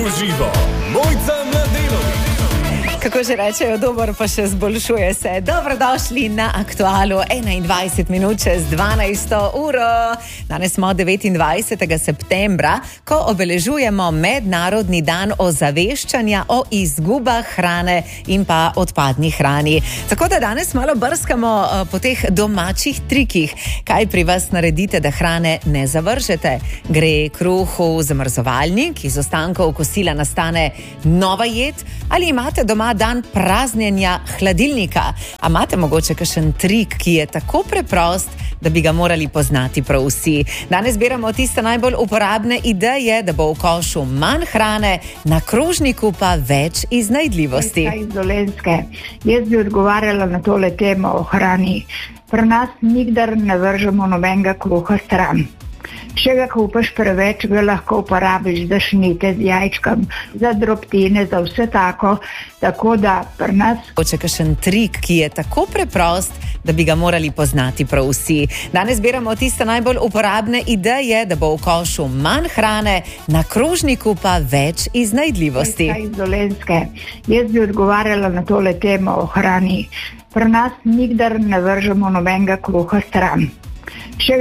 Uživo, Mojca Mladenović. Kako že rečejo, dober pa še zboljšuje se. Dobrodošli na Aktualu, 21 minut čez 12. uro. Danes smo 29. septembra, ko obeležujemo Mednarodni dan ozaveščanja o izgubah hrane in pa odpadni hrani. Tako da danes malo brskamo po teh domačih trikih. Kaj pri vas naredite, da hrane ne zavržete? Gre kruh v zamrzovalnik, iz ostankov kosila nastane nova jed, ali imate doma dan praznjenja hladilnika? A imate mogoče kakšen trik, ki je tako preprost, da bi ga morali poznati prav vsi? Danes zbiramo tiste najbolj uporabne ideje, da bo v košu manj hrane, na krožniku pa več iznajdljivosti. Iz Dolenjske. Jaz bi odgovarjala na tole temo o hrani. Pri nas nikdar ne vržemo nobenega kruha stran. Če ga kupaš preveč, ga lahko uporabiš za šnite z jajčkom, za drobtine, za vse tako da pri nas... Mogoče kakšen trik, ki je tako preprost, da bi ga morali poznati prav vsi. Danes zbiramo tiste najbolj uporabne ideje, da bo v košu manj hrane, na krožniku pa več iznajdljivosti. Iz Dolenjske. Jaz bi odgovarjala na tole temo o hrani. Pri nas nikdar ne vržemo nobenega kruha stran.